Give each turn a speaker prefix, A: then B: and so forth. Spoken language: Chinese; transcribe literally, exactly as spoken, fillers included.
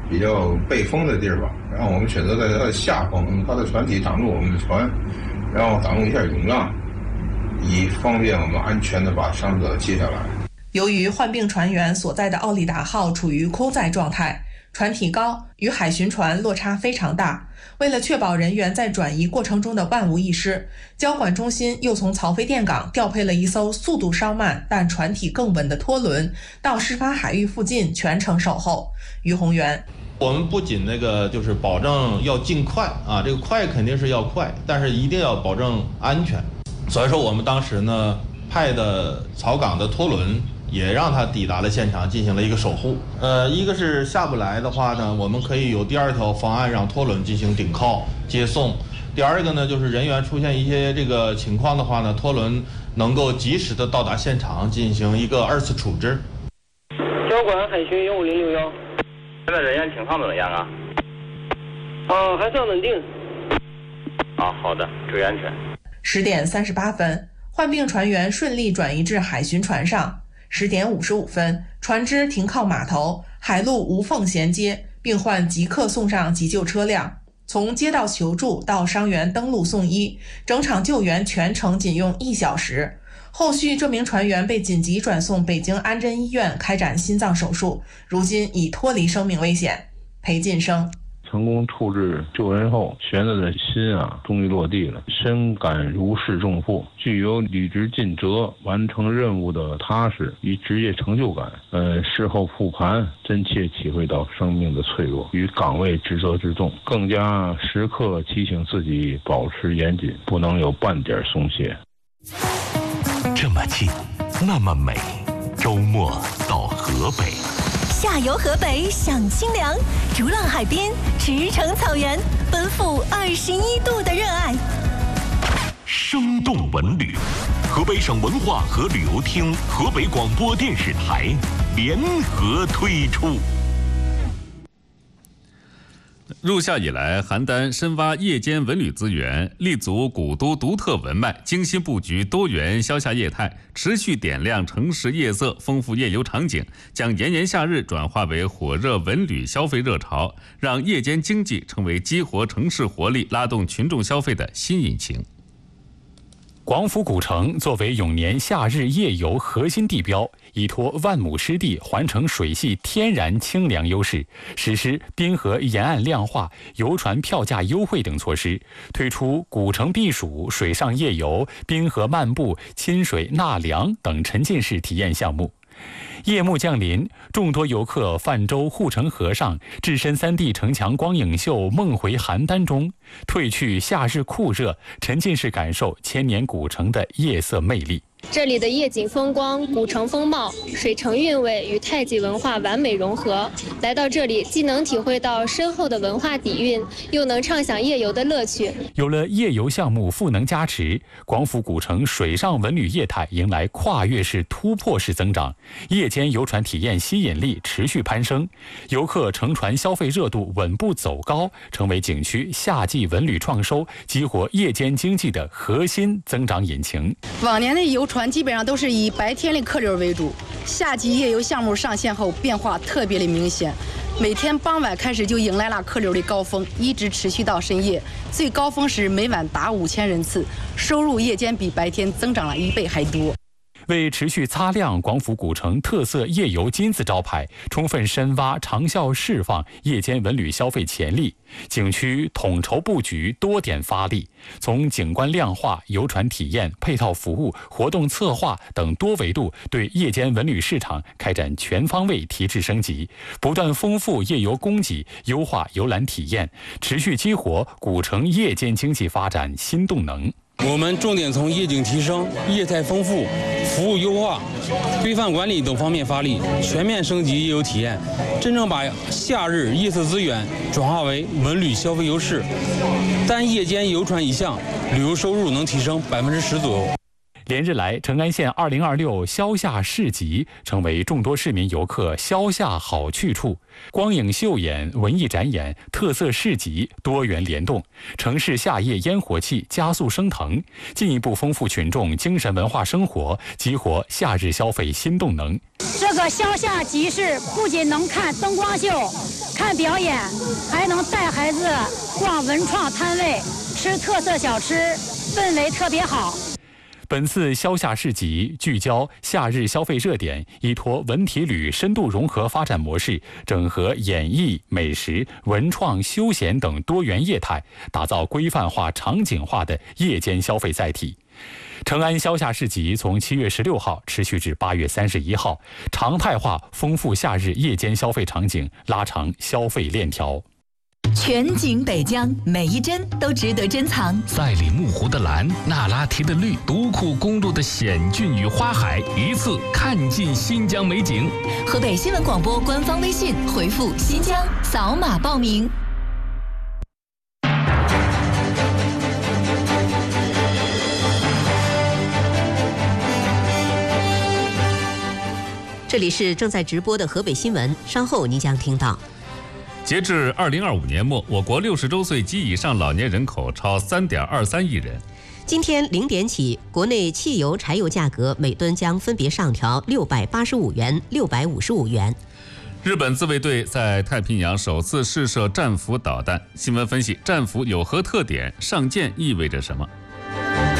A: 比较背风的地儿吧，然后我们选择在它的下风，它的船体挡住我们的船，然后挡住一下涌浪，以方便我们安全的把伤者接下来。
B: 由于患病船员所在的奥利达号处于空载状态，船体高，与海巡船落差非常大。为了确保人员在转移过程中的万无一失，交管中心又从曹妃甸港调配了一艘速度稍慢但船体更稳的拖轮，到事发海域附近全程守候。于宏源，
C: 我们不仅那个就是保证要尽快啊，这个快肯定是要快，但是一定要保证安全。所以说我们当时呢派的曹港的拖轮也让他抵达了现场，进行了一个守护。呃，一个是下不来的话呢，我们可以有第二条方案，让拖轮进行顶靠接送。第二个呢，就是人员出现一些这个情况的话呢，拖轮能够及时的到达现场，进行一个二次处置。
D: 交管海巡幺五零六幺，
E: 现在人员情况怎么样啊？
D: 啊，还算稳定。
E: 啊，好的，注意安全。
B: 十点三十八分，患病船员顺利转移至海巡船上。十点五十五分，船只停靠码头，海陆无缝衔接，病患即刻送上急救车辆。从接到求助到伤员登陆送医，整场救援全程仅用一小时。后续这名船员被紧急转送北京安贞医院开展心脏手术，如今已脱离生命危险。裴晋生。
F: 成功处置救人后，悬着的心啊，终于落地了，深感如释重负，具有履职尽责、完成任务的踏实与职业成就感。呃，事后复盘，真切体会到生命的脆弱与岗位职责之重，更加时刻提醒自己保持严谨，不能有半点松懈。
G: 这么近，那么美，周末到河北。
H: 下游河北享清凉，逐浪海边，驰骋草原，奔赴二十一度的热爱。
G: 生动文旅，河北省文化和旅游厅、河北广播电视台联合推出。
I: 入夏以来，邯郸深挖夜间文旅资源，立足古都独特文脉，精心布局多元消夏业态，持续点亮城市夜色，丰富夜游场景，将炎炎夏日转化为火热文旅消费热潮，让夜间经济成为激活城市活力、拉动群众消费的新引擎。
J: 广府古城作为永年夏日夜游核心地标，依托万亩湿地环城水系天然清凉优势，实施滨河沿岸亮化、游船票价优惠等措施，推出古城避暑、水上夜游、滨河漫步、亲水纳凉等沉浸式体验项目。夜幕降临，众多游客泛舟护城河上，置身三 D 城墙光影秀《梦回邯郸》中，褪去夏日酷热，沉浸式感受千年古城的夜色魅力。
K: 这里的夜景风光、古城风貌、水城韵味与太极文化完美融合。来到这里，既能体会到深厚的文化底蕴，又能畅享夜游的乐趣。
J: 有了夜游项目赋能加持，广府古城水上文旅业态迎来跨越式、突破式增长，夜间游船体验吸引力持续攀升，游客乘船消费热度稳步走高，成为景区夏季文旅创收、激活夜间经济的核心增长引擎。
L: 往年的游船基本上都是以白天的客流为主，夏季夜游项目上线后变化特别的明显，每天傍晚开始就迎来了客流的高峰，一直持续到深夜，最高峰时每晚达五千人次，收入夜间比白天增长了一倍还多。
J: 为持续擦亮广府古城特色夜游金字招牌，充分深挖长效释放夜间文旅消费潜力，景区统筹布局，多点发力，从景观亮化、游船体验、配套服务、活动策划等多维度对夜间文旅市场开展全方位提质升级，不断丰富夜游供给，优化游览体验，持续激活古城夜间经济发展新动能。
M: 我们重点从夜景提升、业态丰富、服务优化、规范管理等方面发力，全面升级夜游体验，真正把夏日夜色资源转化为文旅消费优势。单夜间游船一项，旅游收入能提升百分之十左右。
J: 连日来，成安县二零二六消夏市集成为众多市民游客消夏好去处。光影秀演、文艺展演、特色市集多元联动，城市夏夜烟火气加速升腾，进一步丰富群众精神文化生活，激活夏日消费新动能。
N: 这个消夏集市不仅能看灯光秀、看表演，还能带孩子逛文创摊位、吃特色小吃，氛围特别好。
J: 本次消夏市集聚焦夏日消费热点，依托文体旅深度融合发展模式，整合演艺、美食、文创、休闲等多元业态，打造规范化、场景化的夜间消费载体。成安消夏市集从七月十六号持续至八月三十一号，常态化丰富夏日夜间消费场景，拉长消费链条。
H: 全景北疆，每一帧都值得珍藏。
G: 赛里木湖的蓝，那拉提的绿，独库公路的险峻与花海，一次看尽新疆美景。
H: 河北新闻广播官方微信回复“新疆”，扫码报名。
O: 这里是正在直播的河北新闻，稍后您将听到。
I: 截至二零二五年末，我国六十周岁及以上老年人口超三点二三亿人。
O: 今天零点起，国内汽油、柴油价格每吨将分别上调六百八十五元、六百五十五元。
I: 日本自卫队在太平洋首次试射战斧导弹。新闻分析：战斧有何特点？上舰意味着什么？